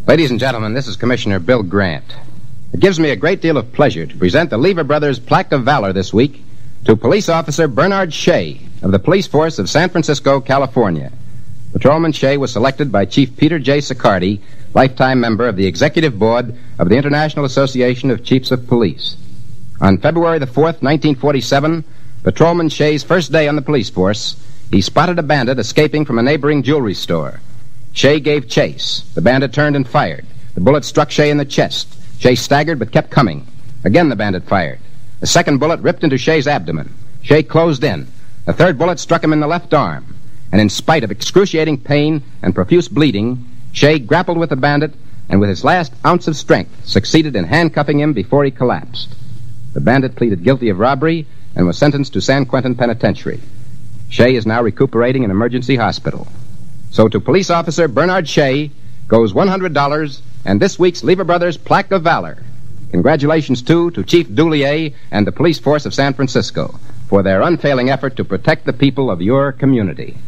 Ladies and gentlemen, this is Commissioner Bill Grant. It gives me a great deal of pleasure to present the Lever Brothers Plaque of Valor this week to Police Officer Bernard Shea of the Police Force of San Francisco, California. Patrolman Shea was selected by Chief Peter J. Siccardi, lifetime member of the Executive Board of the International Association of Chiefs of Police. On February the 4th, 1947, Patrolman Shea's first day on the police force, he spotted a bandit escaping from a neighboring jewelry store. Shea gave chase. The bandit turned and fired. The bullet struck Shea in the chest. Shea staggered but kept coming. Again the bandit fired. The second bullet ripped into Shea's abdomen. Shea closed in. The third bullet struck him in the left arm. And in spite of excruciating pain and profuse bleeding, Shea grappled with the bandit and with his last ounce of strength succeeded in handcuffing him before he collapsed. The bandit pleaded guilty of robbery and was sentenced to San Quentin Penitentiary. Shea is now recuperating in emergency hospital. So to Police Officer Bernard Shea goes $100 and this week's Lever Brothers Plaque of Valor. Congratulations, too, to Chief Dulier and the police force of San Francisco for their unfailing effort to protect the people of your community.